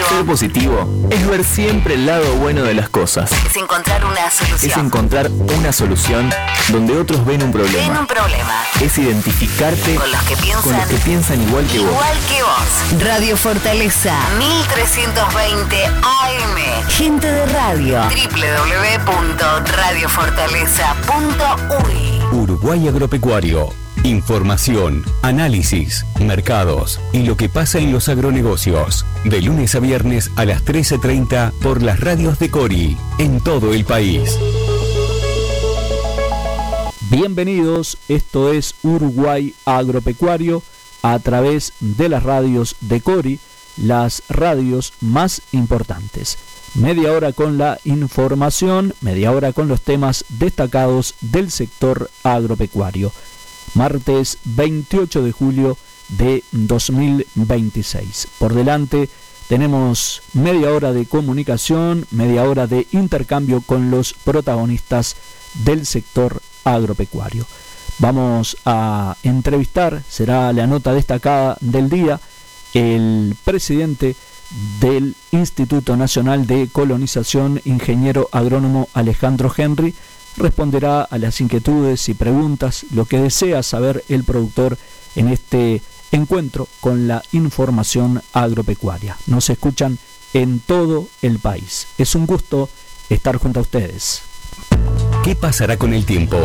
Ser positivo es ver siempre el lado bueno de las cosas. Es encontrar una solución. Es encontrar una solución donde otros ven un problema. Es identificarte con los que piensan igual que vos. Igual que vos. Radio Fortaleza 1320 AM. Gente de radio. www.radiofortaleza.uy. Uruguay Agropecuario. Información, análisis, mercados y lo que pasa en los agronegocios. De lunes a viernes a las 13:30 por las radios de Cori, en todo el país. Bienvenidos, esto es Uruguay Agropecuario a través de las radios de Cori, las radios más importantes. Media hora con la información, media hora con los temas destacados del sector agropecuario. Martes 28 de julio de 2026. Por delante tenemos media hora de comunicación, media hora de intercambio con los protagonistas del sector agropecuario. Vamos a entrevistar, será la nota destacada del día, el presidente del Instituto Nacional de Colonización, ingeniero agrónomo Alejandro Henry. Responderá a las inquietudes y preguntas, lo que desea saber el productor en este encuentro con la información agropecuaria. Nos escuchan en todo el país. Es un gusto estar junto a ustedes. ¿Qué pasará con el tiempo?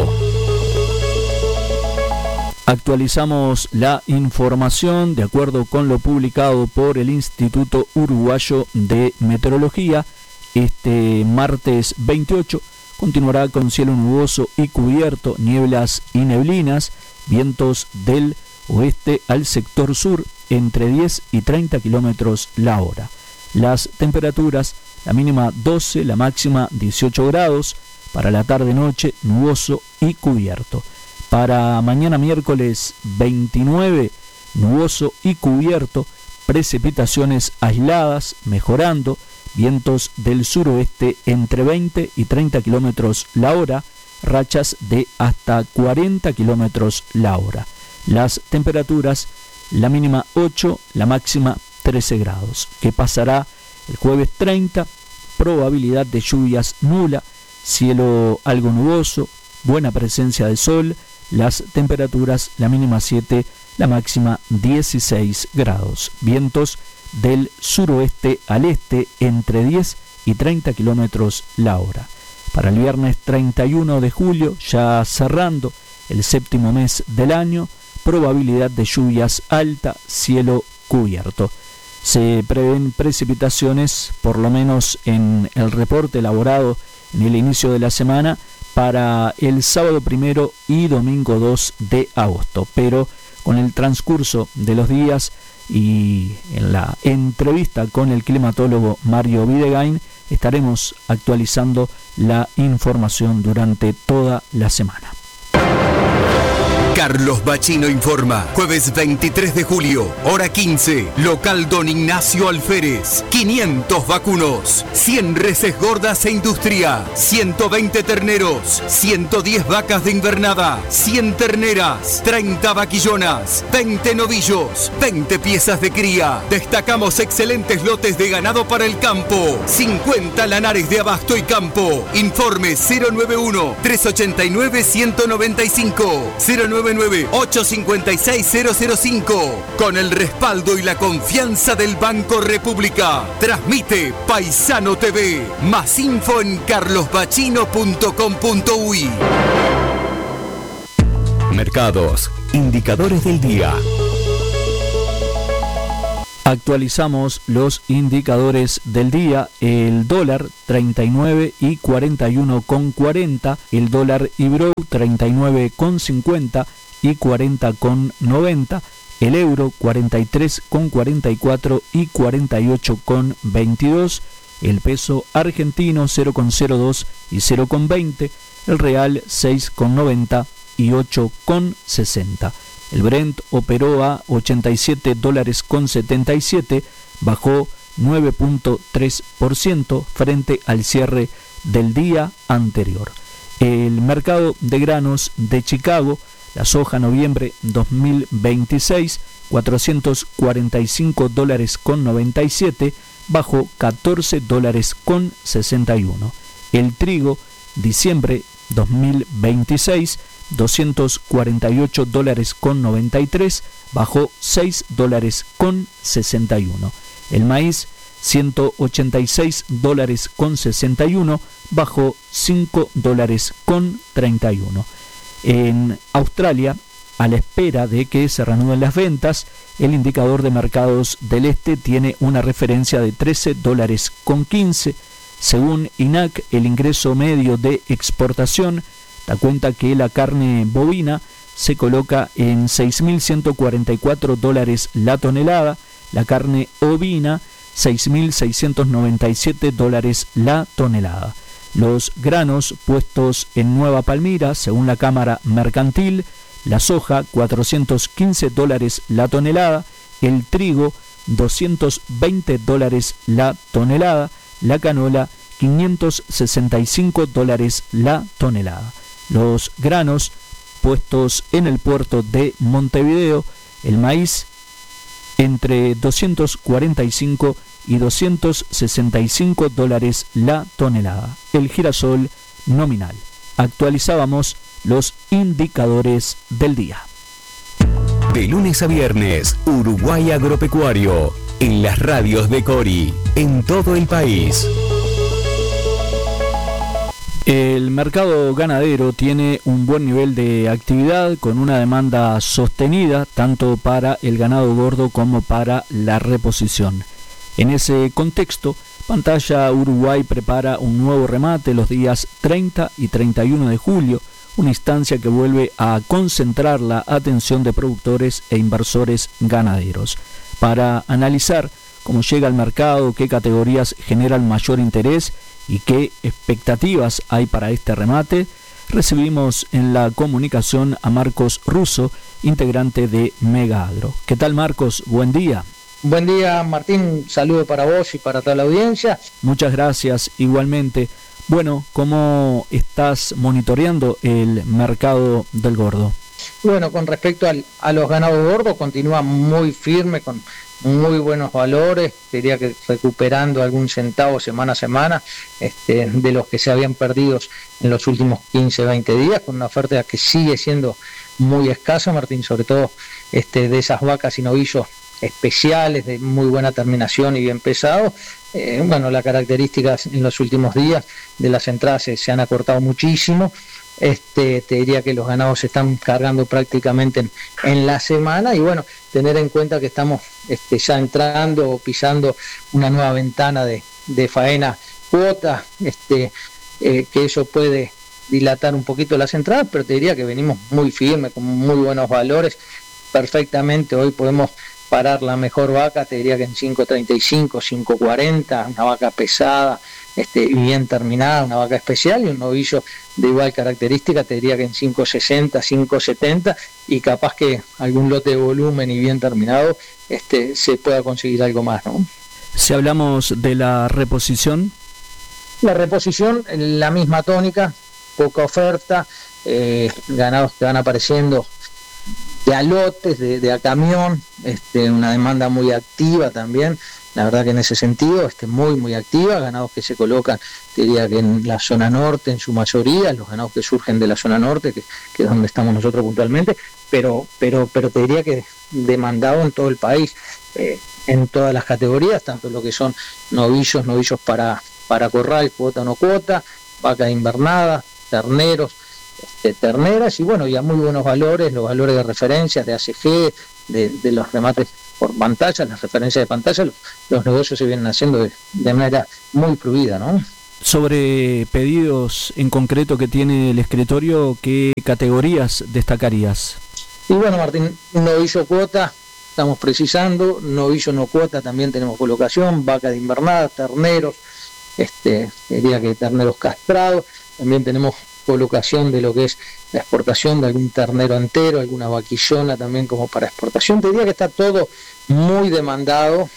Actualizamos la información de acuerdo con lo publicado por el Instituto Uruguayo de Meteorología. Este martes 28 continuará con cielo nuboso y cubierto, nieblas y neblinas, vientos del oeste al sector sur entre 10 y 30 kilómetros la hora. Las temperaturas, la mínima 12, la máxima 18 grados, para la tarde-noche nuboso y cubierto. Para mañana miércoles 29, nuboso y cubierto, precipitaciones aisladas, mejorando, vientos del suroeste entre 20 y 30 kilómetros la hora, rachas de hasta 40 kilómetros la hora. Las temperaturas, la mínima 8, la máxima 13 grados. ¿Qué pasará el jueves 30? Probabilidad de lluvias nula, cielo algo nuboso, buena presencia de sol, las temperaturas, la mínima 7, la máxima 16 grados. Vientos del suroeste al este entre 10 y 30 kilómetros la hora. Para el viernes 31 de julio, ya cerrando el séptimo mes del año, probabilidad de lluvias alta, cielo cubierto. Se prevén precipitaciones, por lo menos en el reporte elaborado en el inicio de la semana, para el sábado 1 y domingo 2 de agosto. Pero con el transcurso de los días y en la entrevista con el climatólogo Mario Videgain estaremos actualizando la información durante toda la semana. Carlos Bachino informa. Jueves 23 de julio, hora 15, local Don Ignacio Alférez. 500 vacunos, 100 reses gordas e industria, 120 terneros, 110 vacas de invernada, 100 terneras, 30 vaquillonas, 20 novillos, 20 piezas de cría. Destacamos excelentes lotes de ganado para el campo. 50 lanares de abasto y campo. Informe 091-389-195. 099-856-005. Con el respaldo y la confianza del Banco República. Transmite Paisano TV. Más info en carlosbachino.com.uy. Mercados. Indicadores del día. Actualizamos los indicadores del día. El dólar 39 y 41,40, el dólar Ibrow 39,50 y 40,90, el euro 43,44 y 48,22, el peso argentino 0,02 y 0,20, el real 6,90 y 8,60. El Brent operó a $87.77, bajó 9.3% frente al cierre del día anterior. El mercado de granos de Chicago, la soja noviembre 2026, $445.97, bajó $14.61. El trigo, diciembre 2026, $248.93, bajó $6.61. El maíz, $186.61, bajó $5.31. En Australia, a la espera de que se reanuden las ventas, el indicador de mercados del este tiene una referencia de $13.15. Según INAC, el ingreso medio de exportación da cuenta que la carne bovina se coloca en $6.144 la tonelada, la carne ovina $6.697 la tonelada. Los granos puestos en Nueva Palmira, según la Cámara Mercantil, la soja $415 la tonelada, el trigo $220 la tonelada, la canola $565 la tonelada. Los granos puestos en el puerto de Montevideo, el maíz entre $245 y $265 la tonelada, el girasol nominal. Actualizábamos los indicadores del día. De lunes a viernes, Uruguay Agropecuario, en las radios de Cori, en todo el país. El mercado ganadero tiene un buen nivel de actividad, con una demanda sostenida tanto para el ganado gordo como para la reposición. En ese contexto, Pantalla Uruguay prepara un nuevo remate los días 30 y 31 de julio, una instancia que vuelve a concentrar la atención de productores e inversores ganaderos. Para analizar cómo llega al mercado, qué categorías generan mayor interés y qué expectativas hay para este remate, recibimos en la comunicación a Marcos Russo, integrante de Mega Agro. ¿Qué tal, Marcos? Buen día. Buen día, Martín. Un saludo para vos y para toda la audiencia. Muchas gracias, igualmente. Bueno, ¿cómo estás monitoreando el mercado del gordo? Bueno, con respecto a los ganados gordos, continúa muy firme, con muy buenos valores, diría que recuperando algún centavo semana a semana de los que se habían perdido en los últimos 15, 20 días, con una oferta que sigue siendo muy escasa, Martín, sobre todo de esas vacas y novillos especiales, de muy buena terminación y bien pesado. Bueno, las características en los últimos días de las entradas se han acortado muchísimo. Te diría que los ganados se están cargando prácticamente en la semana, y bueno, tener en cuenta que estamos ya entrando o pisando una nueva ventana de faena cuota, que eso puede dilatar un poquito las entradas, pero te diría que venimos muy firmes, con muy buenos valores. Perfectamente hoy podemos parar la mejor vaca, te diría que en 5.35, 5.40, una vaca pesada, bien terminada, una vaca especial, y un novillo de igual característica, te diría que en 5.60, 5.70, y capaz que algún lote de volumen y bien terminado, se pueda conseguir algo más, ¿no? Si hablamos de la reposición. La reposición, la misma tónica, poca oferta, ganados que van apareciendo de a lotes, de a camión, una demanda muy activa también, la verdad que en ese sentido, muy activa, ganados que se colocan, te diría que en la zona norte en su mayoría, los ganados que surgen de la zona norte, que es donde estamos nosotros puntualmente, pero te diría que demandado en todo el país, en todas las categorías, tanto lo que son novillos para corral, cuota o no cuota, vaca de invernada, terneros, terneras, y bueno, y a muy buenos valores, los valores de referencias de ACG, de los remates por pantalla, las referencias de pantalla, los negocios se vienen haciendo de manera muy fluida, ¿no? Sobre pedidos en concreto que tiene el escritorio, ¿qué categorías destacarías? Y bueno, Martín, novillo cuota estamos precisando, novillo no cuota también tenemos colocación, vaca de invernada, terneros, diría que terneros castrados, también tenemos colocación de lo que es la exportación de algún ternero entero, alguna vaquillona también como para exportación. Te diría que está todo muy demandado,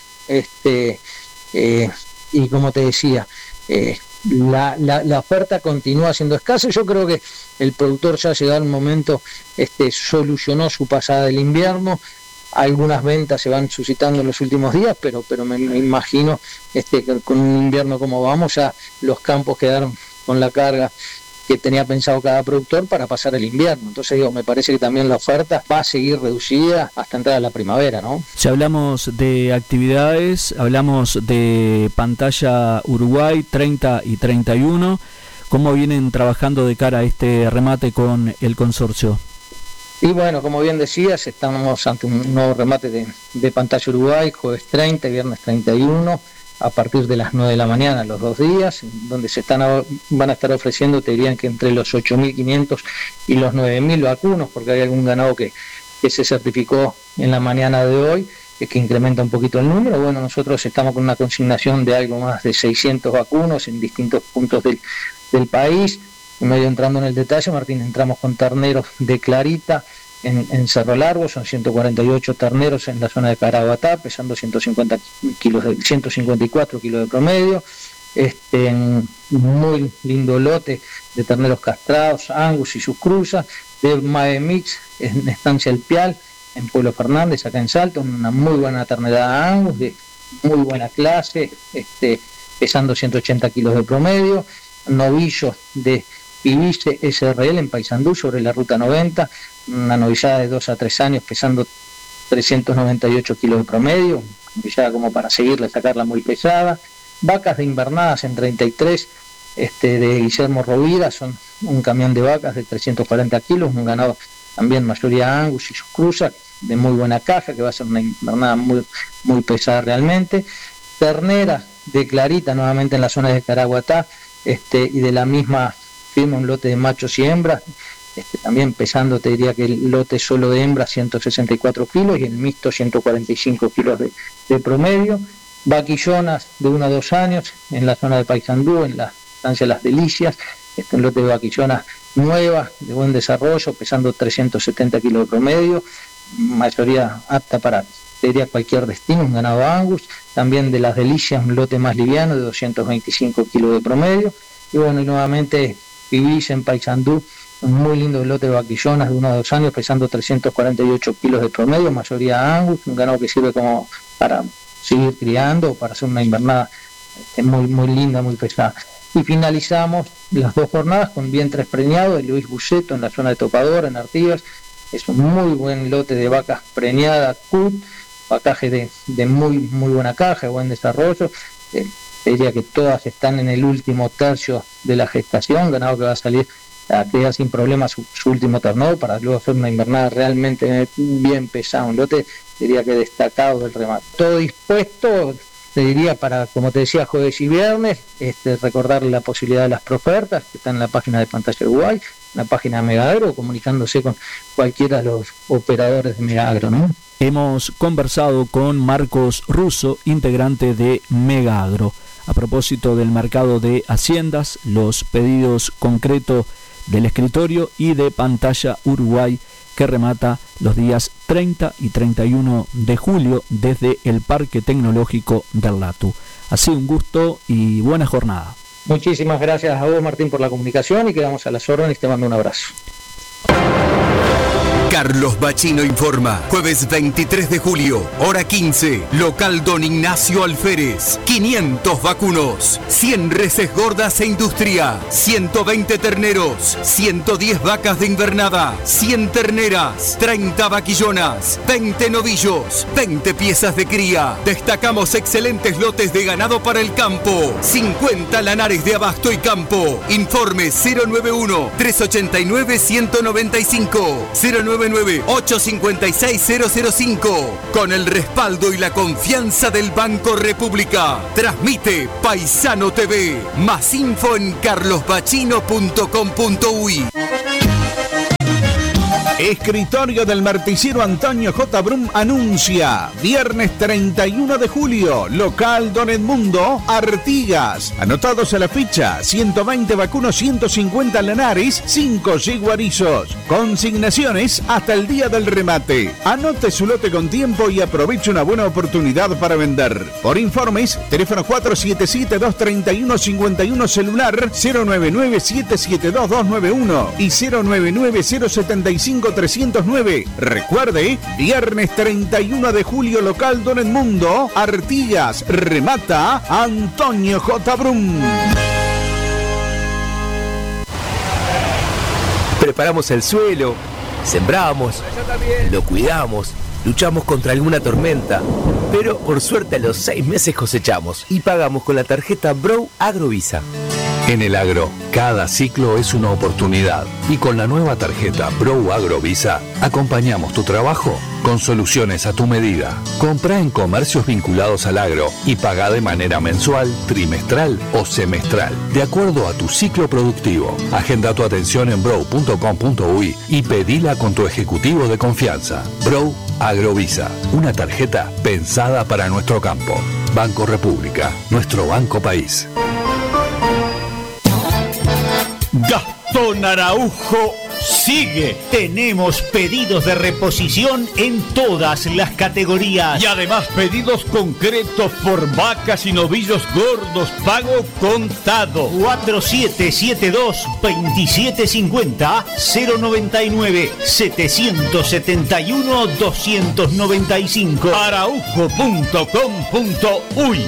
y como te decía, la oferta continúa siendo escasa. Yo creo que el productor ya ha llegado al momento, solucionó su pasada del invierno, algunas ventas se van suscitando en los últimos días, pero me imagino que con un invierno como vamos, ya los campos quedaron con la carga que tenía pensado cada productor para pasar el invierno. Entonces me parece que también la oferta va a seguir reducida hasta entrar a la primavera, ¿no? Si hablamos de actividades, hablamos de Pantalla Uruguay 30 y 31, ¿cómo vienen trabajando de cara a este remate con el consorcio? Y bueno, como bien decías, estamos ante un nuevo remate de Pantalla Uruguay, jueves 30 y viernes 31, a partir de las 9 de la mañana, los 2 días, donde van a estar ofreciendo, te dirían que entre los 8.500 y los 9.000 vacunos, porque hay algún ganado que se certificó en la mañana de hoy, que incrementa un poquito el número. Bueno, nosotros estamos con una consignación de algo más de 600 vacunos en distintos puntos del país. Medio entrando en el detalle, Martín, entramos con terneros de Clarita en Cerro Largo, son 148 terneros en la zona de Caraguatá, pesando 154 kilos de promedio. Muy lindo lote de terneros castrados, Angus y sus cruzas, de Mae Mix en Estancia El Pial, en Pueblo Fernández, acá en Salto, una muy buena ternera Angus, de muy buena clase, pesando 180 kilos de promedio. Novillos de Pibice SRL en Paysandú, sobre la ruta 90, una novillada de 2 a 3 años pesando 398 kilos de promedio, novillada como para seguirle, sacarla muy pesada. Vacas de invernadas en 33 de Guillermo Rovira, son un camión de vacas de 340 kilos, un ganado también mayoría Angus y sus cruzas, de muy buena caja, que va a ser una invernada muy, muy pesada realmente. Ternera de Clarita, nuevamente en la zona de Caraguatá, y de la misma firma un lote de machos y hembras, también pesando, te diría que el lote solo de hembras 164 kilos y el mixto 145 kilos de promedio. Vaquillonas de 1 a 2 años en la zona de Paysandú, en la estancia Las Delicias, un lote de vaquillonas nuevas, de buen desarrollo, pesando 370 kilos de promedio, mayoría apta para, te diría, cualquier destino, un ganado Angus. También de Las Delicias, un lote más liviano de 225 kilos de promedio. Y bueno, y nuevamente Pibice en Paysandú, un muy lindo lote de vaquillonas de 1 a 2 años, pesando 348 kilos de promedio, mayoría Angus, un ganado que sirve como para seguir criando o para hacer una invernada muy, muy linda, muy pesada. Y finalizamos las 2 jornadas con vientres preñados de Luis Buceto en la zona de Topadora, en Artigas. Es un muy buen lote de vacas preñadas, cut, vacaje de muy, muy buena caja, buen desarrollo. Diría que todas están en el último tercio de la gestación, ganado que va a salir a quedar sin problemas su último ternero para luego hacer una invernada realmente bien pesada, un lote, diría que destacado del remate. Todo dispuesto, te diría, para, como te decía, jueves y viernes, recordarle la posibilidad de las profertas que están en la página de Pantalla Uruguay, en la página de Megagro, o comunicándose con cualquiera de los operadores de Megagro, ¿no? Hemos conversado con Marcos Russo, integrante de Megagro, a propósito del mercado de haciendas, los pedidos concretos del escritorio y de Pantalla Uruguay, que remata los días 30 y 31 de julio desde el Parque Tecnológico del Latu. Ha sido un gusto y buena jornada. Muchísimas gracias a vos, Martín, por la comunicación, y quedamos a las órdenes. Te mando un abrazo. Carlos Bachino informa. Jueves 23 de julio, hora 15, local Don Ignacio Alférez. 500 vacunos, 100 reses gordas e industria, 120 terneros, 110 vacas de invernada, 100 terneras, 30 vaquillonas, 20 novillos, 20 piezas de cría. Destacamos excelentes lotes de ganado para el campo. 50 lanares de abasto y campo. Informe 091-389-195. 099-856-005. Con el respaldo y la confianza del Banco República. Transmite Paisano TV. Más info en carlosbachino.com.uy. Escritorio del Martillero Antonio J. Brum anuncia viernes 31 de julio, local Don Edmundo, Artigas. Anotados a la ficha, 120 vacunos, 150 lanares, 5 yeguarizos. Consignaciones hasta el día del remate. Anote su lote con tiempo y aproveche una buena oportunidad para vender. Por informes, teléfono 477-231-51, celular 099-772-291 y 099-075-3 309. Recuerde, viernes 31 de julio, local Don Edmundo, Artigas, remata Antonio J. Brum. Preparamos el suelo, sembramos, lo cuidamos, luchamos contra alguna tormenta, pero por suerte a los 6 meses cosechamos y pagamos con la tarjeta Bro Agrovisa. En el agro, cada ciclo es una oportunidad y con la nueva tarjeta Bro Agrovisa acompañamos tu trabajo con soluciones a tu medida. Comprá en comercios vinculados al agro y pagá de manera mensual, trimestral o semestral, de acuerdo a tu ciclo productivo. Agenda tu atención en bro.com.uy y pedila con tu ejecutivo de confianza. Bro Agrovisa, una tarjeta pensada para nuestro campo. Banco República, nuestro banco país. Gastón Araujo sigue. Tenemos pedidos de reposición en todas las categorías. Y además pedidos concretos por vacas y novillos gordos, pago contado. 4772-2750 099 771 295 araujo.com.uy.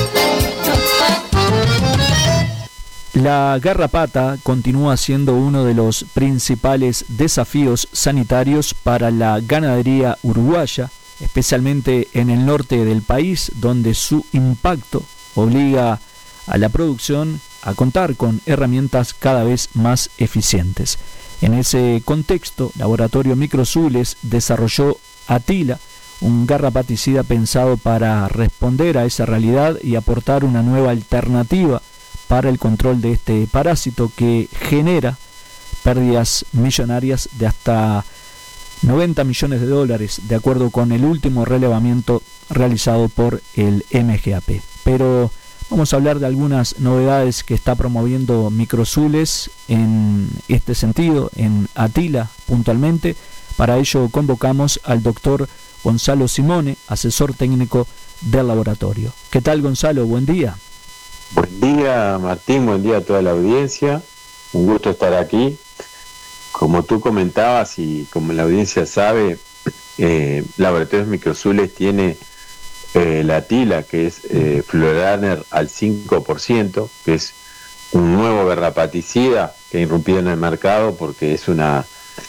La garrapata continúa siendo uno de los principales desafíos sanitarios para la ganadería uruguaya, especialmente en el norte del país, donde su impacto obliga a la producción a contar con herramientas cada vez más eficientes. En ese contexto, Laboratorio Microsules desarrolló Atila, un garrapaticida pensado para responder a esa realidad y aportar una nueva alternativa para el control de este parásito que genera pérdidas millonarias de hasta $90 millones, de acuerdo con el último relevamiento realizado por el MGAP. Pero vamos a hablar de algunas novedades que está promoviendo Microsules en este sentido, en Atila puntualmente. Para ello convocamos al doctor Gonzalo Simone, asesor técnico del laboratorio. ¿Qué tal, Gonzalo? Buen día. Buen día, Martín, buen día a toda la audiencia, un gusto estar aquí. Como tú comentabas y como la audiencia sabe, Laboratorios Microsules tiene la Atila, que es Fluoranator al 5%, que es un nuevo garrapaticida que ha irrumpido en el mercado porque es una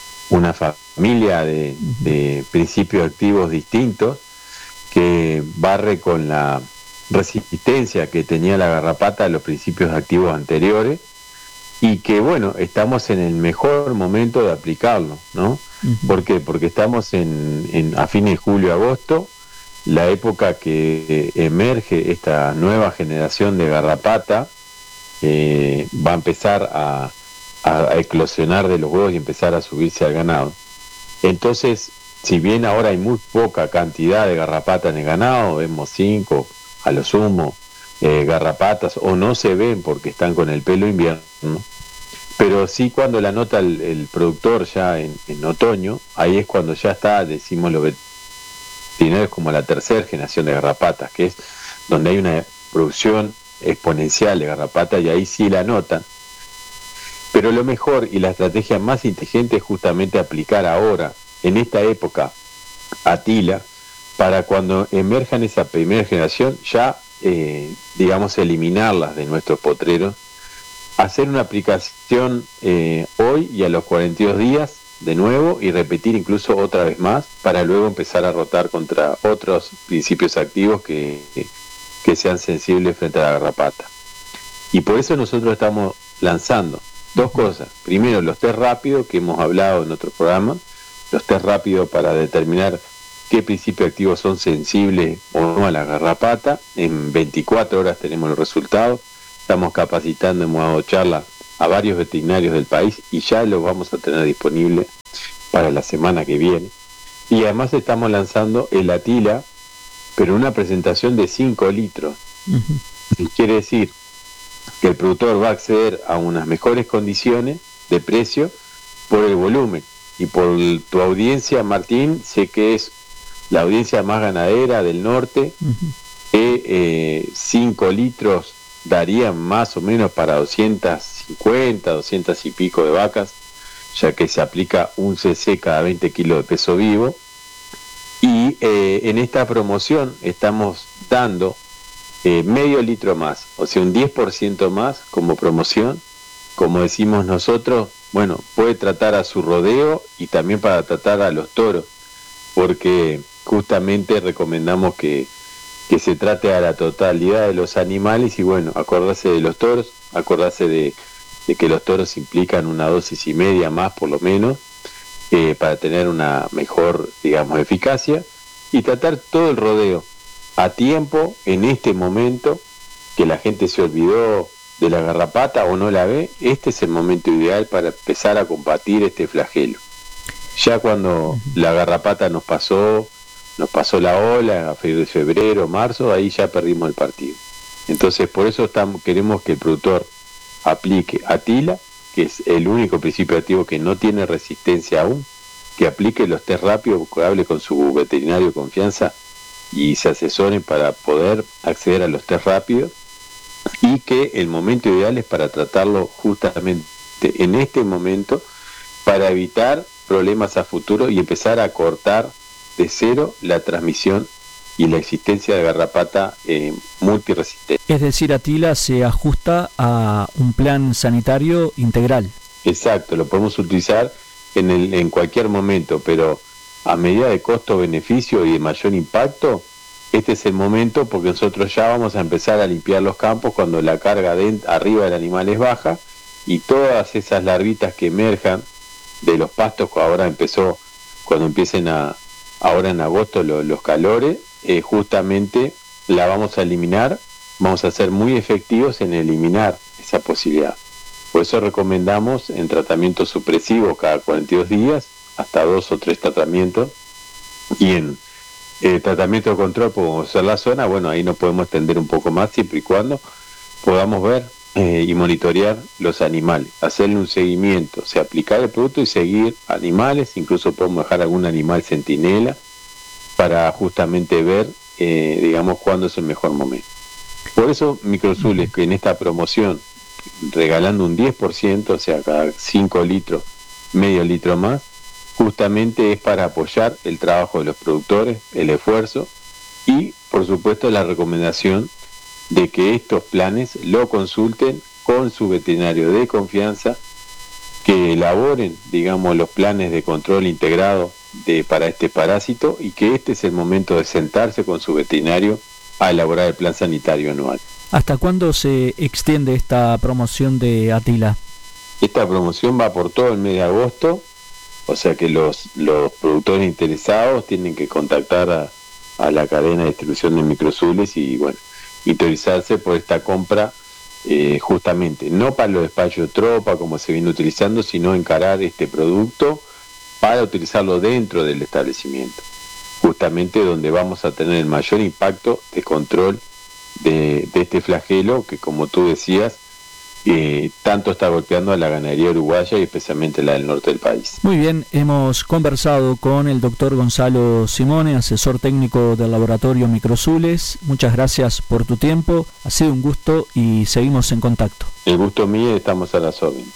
familia de principios activos distintos que barre con la resistencia que tenía la garrapata a los principios activos anteriores y que bueno, estamos en el mejor momento de aplicarlo, ¿no? ¿Por qué? Porque estamos a fines de julio, agosto, la época que emerge esta nueva generación de garrapata, va a empezar a eclosionar de los huevos y empezar a subirse al ganado. Entonces, si bien ahora hay muy poca cantidad de garrapata en el ganado, vemos 5 a lo sumo garrapatas, o no se ven porque están con el pelo invierno, pero sí cuando la nota el productor ya en otoño, ahí es cuando ya está, decimos los veterinarios, como la tercera generación de garrapatas, que es donde hay una producción exponencial de garrapata, y ahí sí la notan. Pero lo mejor y la estrategia más inteligente es justamente aplicar ahora, en esta época, Atila, para cuando emerjan esa primera generación, ya, digamos, eliminarlas de nuestros potreros, hacer una aplicación hoy y a los 42 días de nuevo y repetir incluso otra vez más, para luego empezar a rotar contra otros principios activos que sean sensibles frente a la garrapata. Y por eso nosotros estamos lanzando dos cosas. Primero, los test rápidos que hemos hablado en otro programa, los test rápidos para determinar qué principios activos son sensibles o no a la garrapata. En 24 horas tenemos los resultados. Estamos capacitando, hemos dado charla a varios veterinarios del país y ya los vamos a tener disponible para la semana que viene. Y además estamos lanzando el Atila, pero una presentación de 5 litros. Quiere decir que el productor va a acceder a unas mejores condiciones de precio por el volumen. Y por tu audiencia, Martín, sé que es la audiencia más ganadera del norte, que 5 litros darían más o menos para 250, 200 y pico de vacas. ya que se aplica 1 cc cada 20 kilos de peso vivo. Y en esta promoción estamos dando medio litro más, o sea, un 10% más como promoción. Como decimos nosotros, bueno, puede tratar a su rodeo y también para tratar a los toros, porque justamente recomendamos que se trate a la totalidad de los animales y bueno, acordarse de los toros, acordarse de que los toros implican una dosis y media más por lo menos, para tener una mejor, digamos, eficacia, y tratar todo el rodeo a tiempo en este momento que la gente se olvidó de la garrapata o no la ve. Este es el momento ideal para empezar a combatir este flagelo. Ya cuando la garrapata nos pasó la ola a febrero, marzo, ahí ya perdimos el partido. Entonces por eso queremos que el productor aplique Atila, que es el único principio activo que no tiene resistencia aún, que aplique los test rápidos, que hable con su veterinario de confianza y se asesoren para poder acceder a los test rápidos, y que el momento ideal es para tratarlo justamente en este momento para evitar problemas a futuro y empezar a cortar de cero la transmisión y la existencia de garrapata multiresistente. Es decir, Atila se ajusta a un plan sanitario integral. Exacto, lo podemos utilizar en cualquier momento, pero a medida de costo-beneficio y de mayor impacto, este es el momento, porque nosotros ya vamos a empezar a limpiar los campos cuando la carga arriba del animal es baja, y todas esas larvitas que emerjan de los pastos, cuando empiecen ahora en agosto los calores, justamente la vamos a eliminar. Vamos a ser muy efectivos en eliminar esa posibilidad. Por eso recomendamos en tratamiento supresivo cada 42 días, hasta 2 o 3 tratamientos, y en tratamiento de control podemos hacer la zona, bueno, ahí nos podemos extender un poco más siempre y cuando podamos ver y monitorear los animales, hacerle un seguimiento, o sea, aplicar el producto y seguir animales, incluso podemos dejar algún animal centinela para justamente ver, digamos, cuándo es el mejor momento. Por eso Microsul, que en esta promoción, regalando un 10%, o sea, cada 5 litros, medio litro más, justamente es para apoyar el trabajo de los productores, el esfuerzo, y por supuesto la recomendación de que estos planes lo consulten con su veterinario de confianza, que elaboren, digamos, los planes de control integrado para este parásito, y que este es el momento de sentarse con su veterinario a elaborar el plan sanitario anual. ¿Hasta cuándo se extiende esta promoción de Atila? Esta promoción va por todo el mes de agosto, o sea que los productores interesados tienen que contactar a la cadena de distribución de Microsules y, bueno, interesarse por esta compra, justamente, no para los despachos de tropa como se viene utilizando, sino encarar este producto para utilizarlo dentro del establecimiento, justamente donde vamos a tener el mayor impacto de control de este flagelo que, como tú decías, tanto está golpeando a la ganadería uruguaya y especialmente la del norte del país. Muy bien, hemos conversado con el doctor Gonzalo Simone, asesor técnico del laboratorio Microsules. Muchas gracias por tu tiempo, ha sido un gusto y seguimos en contacto. El gusto mío, estamos a las órdenes.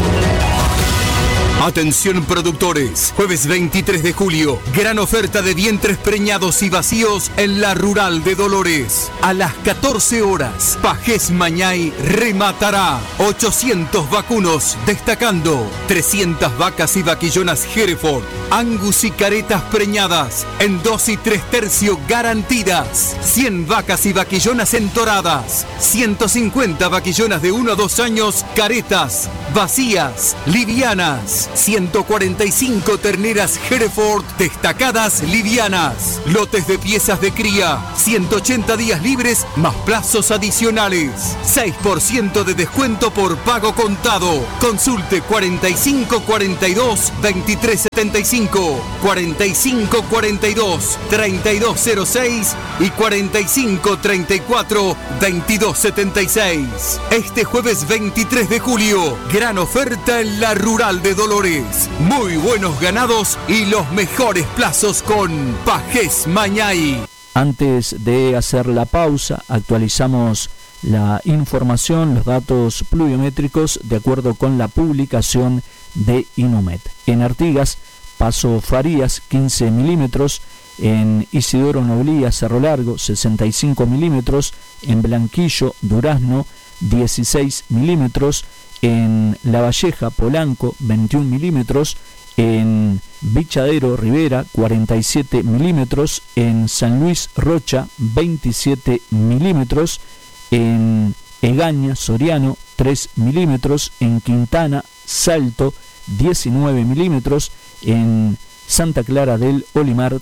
Atención productores, jueves 23 de julio, gran oferta de vientres preñados y vacíos en la Rural de Dolores. A las 14 horas, Pajés Mañay rematará 800 vacunos, destacando 300 vacas y vaquillonas Hereford, Angus y caretas preñadas en 2 y 3 tercios garantidas, 100 vacas y vaquillonas entoradas, 150 vaquillonas de 1 a 2 años caretas, vacías, livianas, 145 terneras Hereford destacadas livianas, lotes de piezas de cría, 180 días libres más plazos adicionales, 6% de descuento por pago contado. Consulte 45 42 23 75, 45 42 32 06 y 45 34 22 76. Este jueves 23 de julio, gran oferta en la Rural de Dolores. Muy buenos ganados y los mejores plazos con Pajés Mañay. Antes de hacer la pausa, actualizamos la información, los datos pluviométricos de acuerdo con la publicación de Inumet. En Artigas, Paso Farías, 15 milímetros. En Isidoro Noblía, Cerro Largo, 65 milímetros. En Blanquillo, Durazno, 16 milímetros. En La Valleja, Polanco, 21 milímetros. En Bichadero, Rivera, 47 milímetros. En San Luis, Rocha, 27 milímetros. En Egaña, Soriano, 3 milímetros. En Quintana, Salto, 19 milímetros. En Santa Clara del Olimar,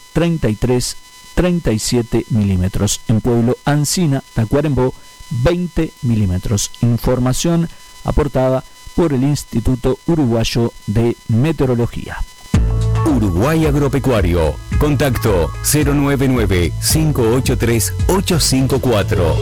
37 milímetros. En Pueblo Ancina, Tacuarembó, 20 milímetros. Información aportada por el Instituto Uruguayo de Meteorología. Uruguay Agropecuario. Contacto 099-583-854.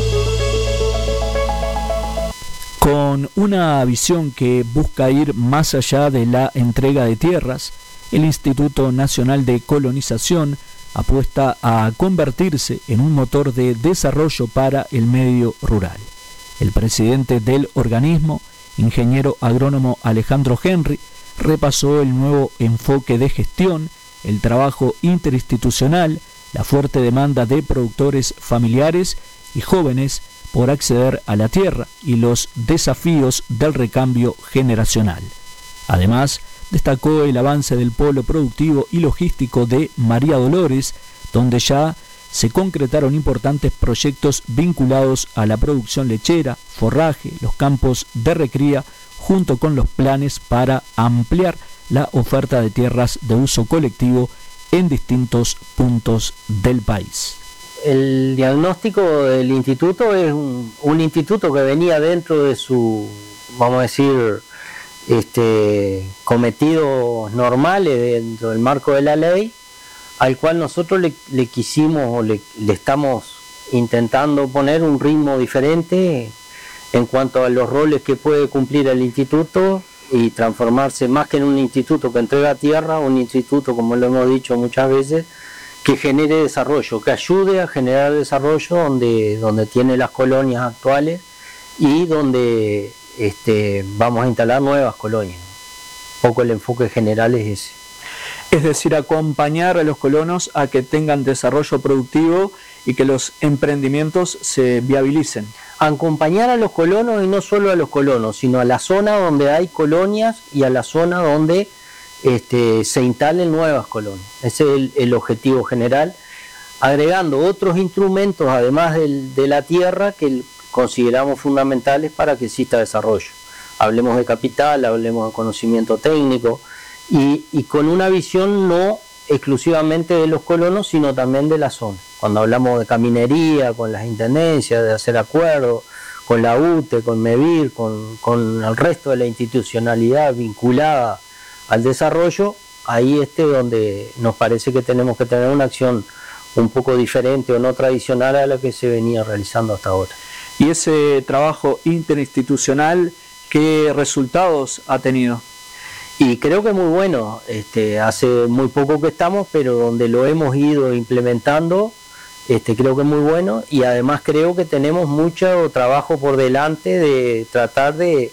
Con una visión que busca ir más allá de la entrega de tierras, el Instituto Nacional de Colonización apuesta a convertirse en un motor de desarrollo para el medio rural. El presidente del organismo, ingeniero agrónomo Alejandro Henry, repasó el nuevo enfoque de gestión, el trabajo interinstitucional, la fuerte demanda de productores familiares y jóvenes por acceder a la tierra y los desafíos del recambio generacional. Además, destacó el avance del polo productivo y logístico de María Dolores, donde ya se concretaron importantes proyectos vinculados a la producción lechera, forraje, los campos de recría, junto con los planes para ampliar la oferta de tierras de uso colectivo en distintos puntos del país. El diagnóstico del instituto es un instituto que venía dentro de su, vamos a decir, cometidos normales dentro del marco de la ley, al cual nosotros le quisimos o le estamos intentando poner un ritmo diferente en cuanto a los roles que puede cumplir el instituto y transformarse más que en un instituto que entrega tierra, un instituto, como lo hemos dicho muchas veces, que genere desarrollo, que ayude a generar desarrollo donde tiene las colonias actuales y donde vamos a instalar nuevas colonias. Un poco el enfoque general es ese. Es decir, acompañar a los colonos a que tengan desarrollo productivo y que los emprendimientos se viabilicen. Acompañar a los colonos y no solo a los colonos, sino a la zona donde hay colonias y a la zona donde se instalen nuevas colonias. Ese es el objetivo general, agregando otros instrumentos además de la tierra que consideramos fundamentales para que exista desarrollo. Hablemos de capital, hablemos de conocimiento técnico y con una visión no exclusivamente de los colonos, sino también de la zona. Cuando hablamos de caminería, con las intendencias, de hacer acuerdos, con la UTE, con MEVIR, con el resto de la institucionalidad vinculada al desarrollo, ahí donde nos parece que tenemos que tener una acción un poco diferente o no tradicional a la que se venía realizando hasta ahora. ¿Y ese trabajo interinstitucional qué resultados ha tenido? Y creo que es muy bueno, hace muy poco que estamos, pero donde lo hemos ido implementando, creo que es muy bueno y además creo que tenemos mucho trabajo por delante de tratar de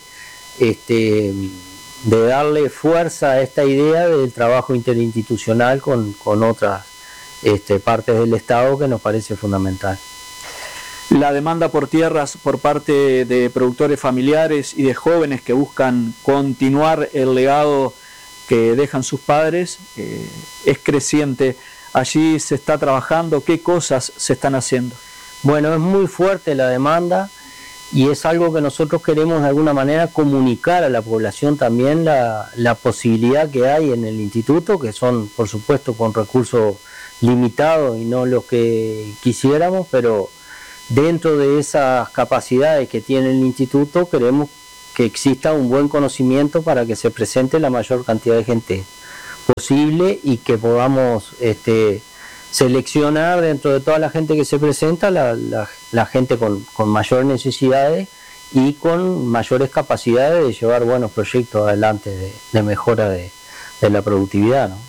darle fuerza a esta idea del trabajo interinstitucional con otras partes del Estado que nos parece fundamental. La demanda por tierras por parte de productores familiares y de jóvenes que buscan continuar el legado que dejan sus padres es creciente. Allí se está trabajando. ¿Qué cosas se están haciendo? Bueno, es muy fuerte la demanda y es algo que nosotros queremos de alguna manera comunicar a la población también la posibilidad que hay en el instituto, que son por supuesto con recursos limitados y no los que quisiéramos, pero dentro de esas capacidades que tiene el instituto queremos que exista un buen conocimiento para que se presente la mayor cantidad de gente posible y que podamos seleccionar dentro de toda la gente que se presenta la gente con mayores necesidades y con mayores capacidades de llevar buenos proyectos adelante de mejora de la productividad, ¿no?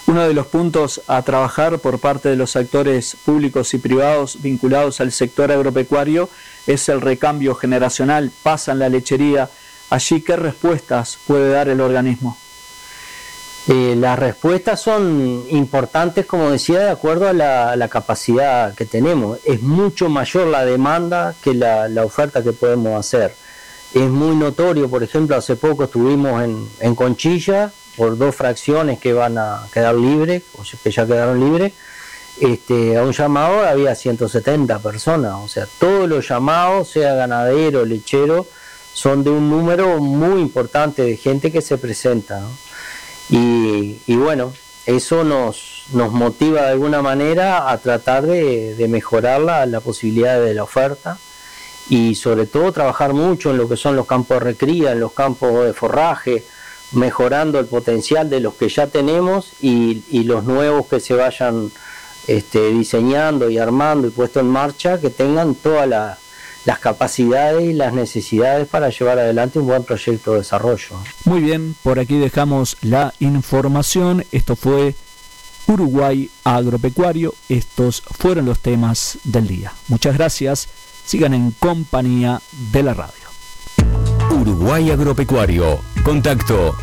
Uno de los puntos a trabajar por parte de los actores públicos y privados vinculados al sector agropecuario es el recambio generacional. Pasan la lechería. Allí, ¿qué respuestas puede dar el organismo? Las respuestas son importantes, como decía, de acuerdo a la capacidad que tenemos. Es mucho mayor la demanda que la oferta que podemos hacer. Es muy notorio, por ejemplo, hace poco estuvimos en Conchilla por 2 fracciones que van a quedar libres, o que ya quedaron libres. A un llamado había 170 personas, o sea, todos los llamados, sea ganadero, lechero, son de un número muy importante de gente que se presenta, ¿no? Y bueno, eso nos motiva de alguna manera a tratar de mejorar la posibilidad de la oferta y sobre todo trabajar mucho en lo que son los campos de recría, en los campos de forraje, mejorando el potencial de los que ya tenemos y los nuevos que se vayan diseñando y armando y puesto en marcha, que tengan todas las capacidades y las necesidades para llevar adelante un buen proyecto de desarrollo. Muy bien, por aquí dejamos la información. Esto fue Uruguay Agropecuario. Estos fueron los temas del día. Muchas gracias. Sigan en compañía de la radio. Uruguay Agropecuario. Contacto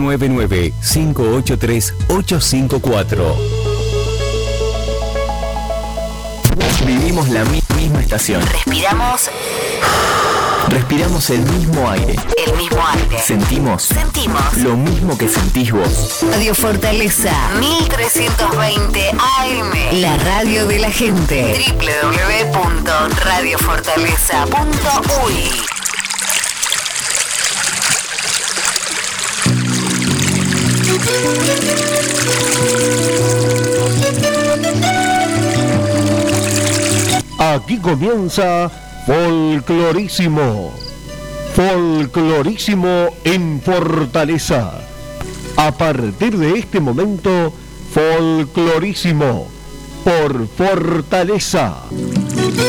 099-583-854. Vivimos la misma estación. Respiramos el mismo aire. Sentimos lo mismo que sentís vos. Radio Fortaleza 1320 AM. La radio de la gente. www.radiofortaleza.uy. Aquí comienza Folclorísimo. Folclorísimo en Fortaleza. A partir de este momento, Folclorísimo por Fortaleza.